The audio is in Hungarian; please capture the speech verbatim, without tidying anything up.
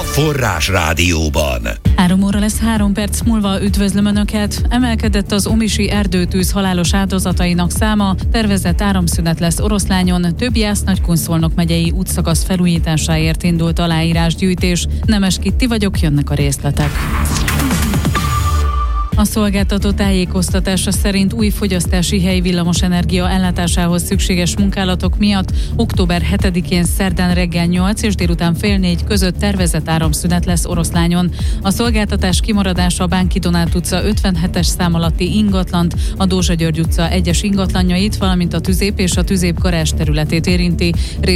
Forrás Rádióban. Három óra lesz, három perc múlva üdvözlöm Önöket. Emelkedett az omisi erdőtűz halálos áldozatainak száma, tervezett áramszünet lesz Oroszlányon, több Jász-Nagykun-Szolnok megyei útszakasz felújításáért indult aláírásgyűjtés. Nemes Kitti vagyok, jönnek a részletek. A szolgáltató tájékoztatása szerint új fogyasztási hely villamosenergia ellátásához szükséges munkálatok miatt október hetedikén szerdán reggel nyolc és délután fél négy között tervezett áramszünet lesz Oroszlányon. A szolgáltatás kimaradása a Bánki Donát utca ötvenhetes szám alatti ingatlant, a Dózsa György utca egyes ingatlanjait, valamint a Tüzép és a Tüzép garázs területét érinti.